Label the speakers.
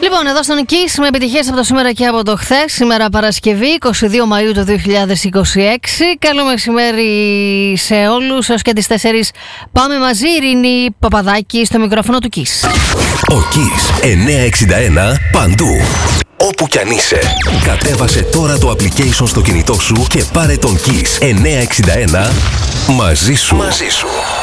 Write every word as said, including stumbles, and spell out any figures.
Speaker 1: Λοιπόν, εδώ στον Kiss με επιτυχίες από το σήμερα και από το χθες. Σήμερα Παρασκευή, εικοστή δεύτερη Μαΐου του δύο χιλιάδες είκοσι έξι. Καλό μεσημέρι σε όλους. Έως και τις τέσσερις πάμε μαζί. Ειρήνη Παπαδάκη στο μικρόφωνο του Kiss.
Speaker 2: Ο Kiss εννιακόσια εξήντα ένα παντού. Όπου κι αν είσαι. Κατέβασε τώρα το application στο κινητό σου και πάρε τον Kiss εννιακόσια εξήντα ένα μαζί σου. Μαζί σου.